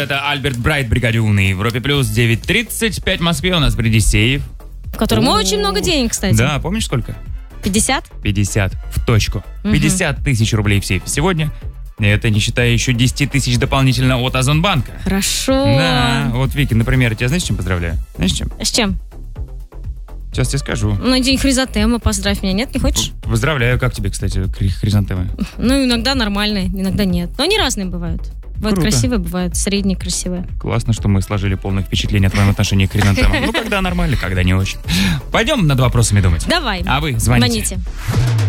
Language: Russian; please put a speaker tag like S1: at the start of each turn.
S1: это Альберт Брайт, бригаде «Умный». Европе плюс 9:35 в Москве. У нас впереди сейф.
S2: В котором очень много денег, кстати.
S1: Да, помнишь сколько?
S2: 50?
S1: 50 в точку. 50 тысяч рублей в сейфе сегодня. Это не считая еще 10 тысяч дополнительно от Озонбанка.
S2: Хорошо.
S1: Да, вот, Вики, например, тебя знаешь, с чем поздравляю? Знаешь, с чем?
S2: С чем?
S1: Сейчас тебе скажу.
S2: На день хризантемы поздравь меня, нет? Не хочешь?
S1: Поздравляю. Как тебе, кстати, хризантемы?
S2: Ну, иногда нормальные, иногда нет. Но они разные бывают. Бывают
S1: Круто.
S2: красивые, бывают средние красивые.
S1: Классно, что мы сложили полное впечатление о твоем отношении к хризантемам. Ну, когда нормально, когда не очень. Пойдем над вопросами думать.
S2: Давай.
S1: А вы звоните.
S2: Звоните.